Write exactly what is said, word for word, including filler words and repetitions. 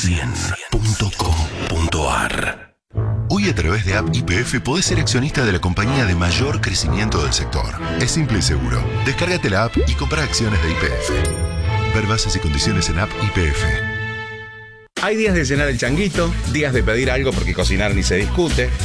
cien punto com punto ar. Hoy a través de App Y P F podés ser accionista de la compañía de mayor crecimiento del sector. Es simple y seguro. Descárgate la app y compra acciones de Y P F. Ver bases y condiciones en App Y P F. Hay días de llenar el changuito, días de pedir algo porque cocinar ni se discute,